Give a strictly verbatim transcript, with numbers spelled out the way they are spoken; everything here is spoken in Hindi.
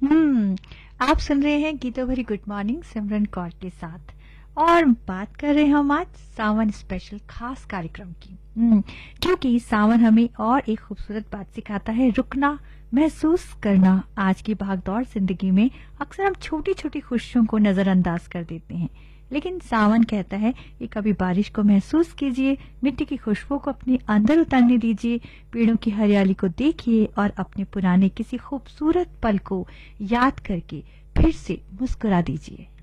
हम्म आप सुन रहे हैं गीतो भरी गुड मॉर्निंग सिमरन कौर के साथ। और बात कर रहे हैं हम आज सावन स्पेशल खास कार्यक्रम की। हम्म क्योंकि सावन हमें और एक खूबसूरत बात सिखाता है, रुकना, महसूस करना। आज की भागदौड़ जिंदगी में अक्सर हम छोटी छोटी खुशियों को नजरअंदाज कर देते हैं, लेकिन सावन कहता है कि कभी बारिश को महसूस कीजिए, मिट्टी की खुशबू को अपने अंदर उतरने दीजिए, पेड़ों की हरियाली को देखिए और अपने पुराने किसी खूबसूरत पल को याद करके फिर से मुस्कुरा दीजिए।